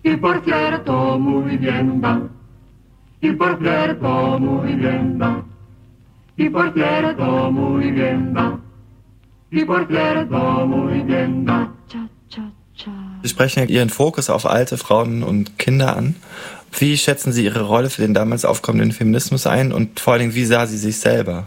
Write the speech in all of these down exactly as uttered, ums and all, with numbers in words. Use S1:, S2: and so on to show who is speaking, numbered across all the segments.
S1: y por cierto muy bien va, y por cierto muy bien va, y por cierto muy bien va, y por cierto muy bien va.
S2: Sie sprechen ja Ihren Fokus auf alte Frauen und Kinder an. Wie schätzen Sie Ihre Rolle für den damals aufkommenden Feminismus ein und vor allen Dingen, wie sah sie sich selber?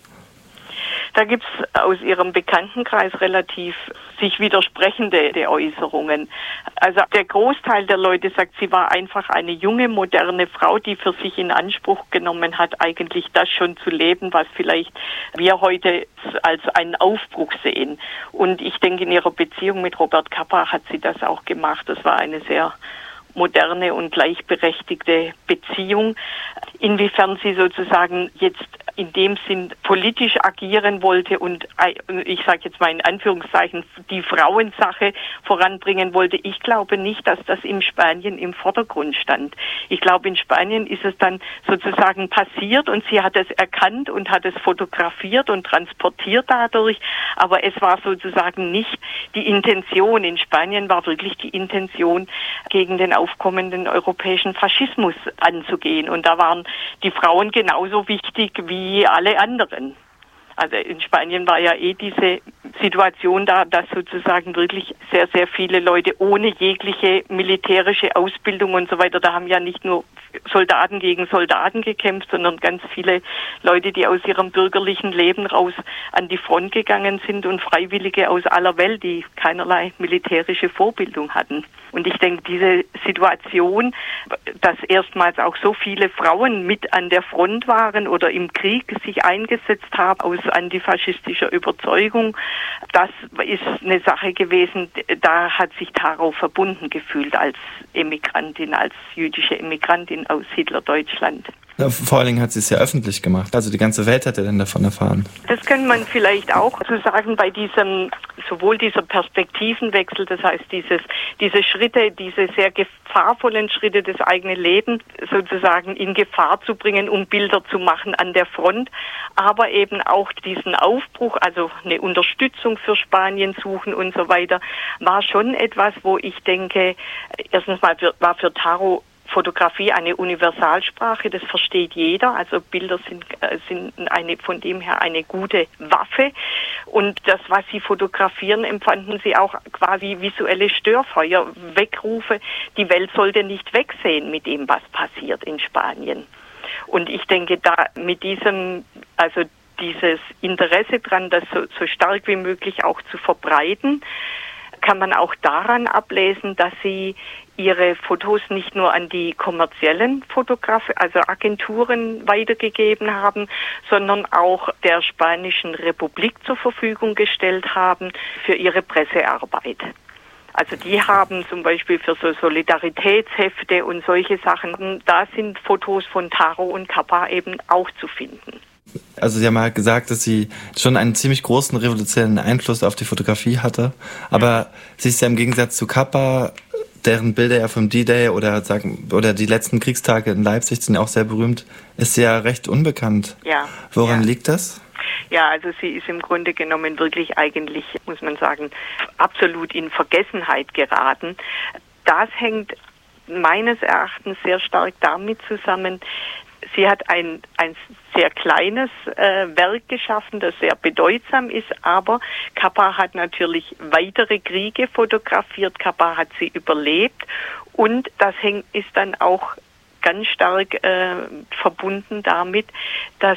S3: Da gibt's aus ihrem Bekanntenkreis relativ sich widersprechende Äußerungen. Also der Großteil der Leute sagt, sie war einfach eine junge, moderne Frau, die für sich in Anspruch genommen hat, eigentlich das schon zu leben, was vielleicht wir heute als einen Aufbruch sehen. Und ich denke, in ihrer Beziehung mit Robert Capa hat sie das auch gemacht. Das war eine sehr moderne und gleichberechtigte Beziehung. Inwiefern sie sozusagen jetzt in dem Sinn politisch agieren wollte und ich sage jetzt mal in Anführungszeichen die Frauensache voranbringen wollte. Ich glaube nicht, dass das in Spanien im Vordergrund stand. Ich glaube, in Spanien ist es dann sozusagen passiert und sie hat es erkannt und hat es fotografiert und transportiert dadurch, aber es war sozusagen nicht die Intention. In Spanien war wirklich die Intention, gegen den aufkommenden europäischen Faschismus anzugehen und da waren die Frauen genauso wichtig wie alle anderen. Also in Spanien war ja eh diese Situation da, dass sozusagen wirklich sehr, sehr viele Leute ohne jegliche militärische Ausbildung und so weiter, da haben ja nicht nur Soldaten gegen Soldaten gekämpft, sondern ganz viele Leute, die aus ihrem bürgerlichen Leben raus an die Front gegangen sind und Freiwillige aus aller Welt, die keinerlei militärische Vorbildung hatten. Und ich denke, diese Situation, dass erstmals auch so viele Frauen mit an der Front waren oder im Krieg sich eingesetzt haben aus antifaschistischer Überzeugung, das ist eine Sache gewesen, da hat sich Taro verbunden gefühlt als Emigrantin, als jüdische Emigrantin aus Hitlerdeutschland.
S2: Ja, vor allen Dingen hat sie es ja öffentlich gemacht. Also die ganze Welt hat ja dann davon erfahren.
S3: Das kann man vielleicht auch so sagen bei diesem, sowohl dieser Perspektivenwechsel, das heißt dieses, diese Schritte, diese sehr gefahrvollen Schritte, das eigene Leben sozusagen in Gefahr zu bringen, um Bilder zu machen an der Front, aber eben auch diesen Aufbruch, also eine Unterstützung für Spanien suchen und so weiter, war schon etwas, wo ich denke, erstens mal für, war für Taro Fotografie eine Universalsprache, das versteht jeder. Also Bilder sind, sind eine, von dem her eine gute Waffe. Und das, was sie fotografieren, empfanden sie auch quasi visuelle Störfeuer, Weckrufe. Die Welt sollte nicht wegsehen mit dem, was passiert in Spanien. Und ich denke, da mit diesem, also dieses Interesse dran, das so, so stark wie möglich auch zu verbreiten, kann man auch daran ablesen, dass sie ihre Fotos nicht nur an die kommerziellen Fotografen, also Agenturen weitergegeben haben, sondern auch der Spanischen Republik zur Verfügung gestellt haben für ihre Pressearbeit. Also die haben zum Beispiel für so Solidaritätshefte und solche Sachen, da sind Fotos von Taro und Capa eben auch zu finden.
S2: Also Sie haben halt gesagt, dass sie schon einen ziemlich großen revolutionären Einfluss auf die Fotografie hatte, aber sie ist ja im Gegensatz zu Capa, deren Bilder ja vom D-Day oder sagen oder die letzten Kriegstage in Leipzig sind ja auch sehr berühmt, ist sie ja recht unbekannt.
S3: Ja.
S2: Woran
S3: ja.
S2: liegt das?
S3: Ja, also sie ist im Grunde genommen wirklich eigentlich, muss man sagen, absolut in Vergessenheit geraten. Das hängt meines Erachtens sehr stark damit zusammen, sie hat ein, ein sehr kleines äh, Werk geschaffen, das sehr bedeutsam ist, aber Capa hat natürlich weitere Kriege fotografiert, Capa hat sie überlebt und das hängt, ist dann auch ganz stark äh, verbunden damit, dass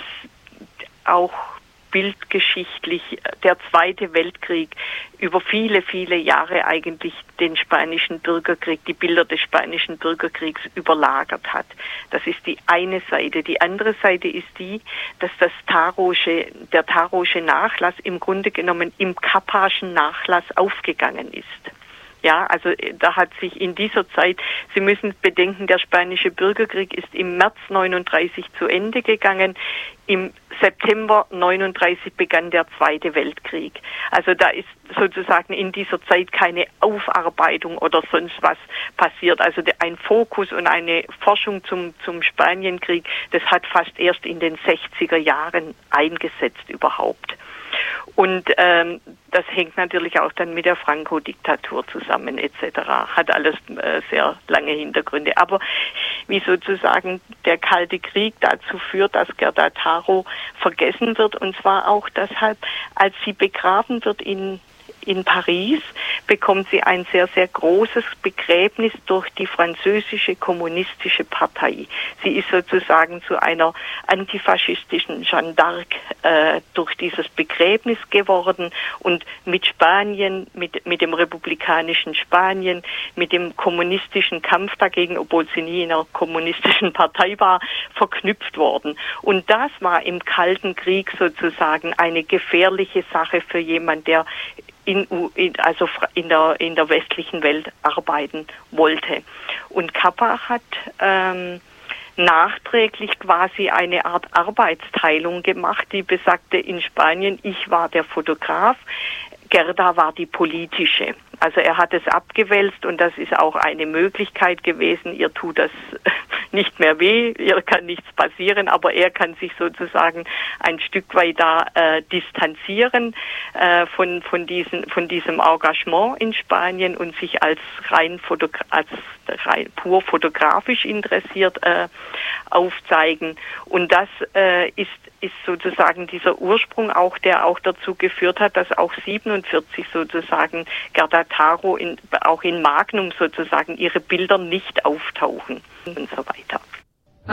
S3: auch bildgeschichtlich der Zweite Weltkrieg über viele, viele Jahre eigentlich den spanischen Bürgerkrieg, die Bilder des spanischen Bürgerkriegs überlagert hat. Das ist die eine Seite. Die andere Seite ist die, dass das Tarosche, der Tarosche Nachlass im Grunde genommen im Capaschen Nachlass aufgegangen ist. Ja, also da hat sich in dieser Zeit, Sie müssen bedenken, der spanische Bürgerkrieg ist im März neununddreißig zu Ende gegangen. Im September neununddreißig begann der Zweite Weltkrieg. Also da ist sozusagen in dieser Zeit keine Aufarbeitung oder sonst was passiert. Also ein Fokus und eine Forschung zum, zum Spanienkrieg, das hat fast erst in den sechziger Jahren eingesetzt überhaupt. Und ähm, das hängt natürlich auch dann mit der Franco-Diktatur zusammen et cetera. Hat alles äh, sehr lange Hintergründe. Aber wie sozusagen der Kalte Krieg dazu führt, dass Gerda Taro vergessen wird, und zwar auch deshalb, als sie begraben wird in In Paris, bekommt sie ein sehr, sehr großes Begräbnis durch die französische kommunistische Partei. Sie ist sozusagen zu einer antifaschistischen Jeanne d'Arc äh, durch dieses Begräbnis geworden und mit Spanien, mit, mit dem republikanischen Spanien, mit dem kommunistischen Kampf dagegen, obwohl sie nie in einer kommunistischen Partei war, verknüpft worden. Und das war im Kalten Krieg sozusagen eine gefährliche Sache für jemand, der In, in, also in der, in der westlichen Welt arbeiten wollte. Und Capa hat ähm, nachträglich quasi eine Art Arbeitsteilung gemacht, die besagte in Spanien, ich war der Fotograf, Gerda war die politische. Also er hat es abgewälzt und das ist auch eine Möglichkeit gewesen. Ihr tut das nicht mehr weh, ihr kann nichts passieren, aber er kann sich sozusagen ein Stück weit da äh, distanzieren äh, von von diesen von diesem Engagement in Spanien und sich als rein Fotogra- als rein pur fotografisch interessiert äh, aufzeigen. Und das äh, ist ist sozusagen dieser Ursprung auch, der auch dazu geführt hat, dass auch siebenundvierzig sozusagen Gerda Taro in, auch in Magnum sozusagen ihre Bilder nicht auftauchen und so weiter.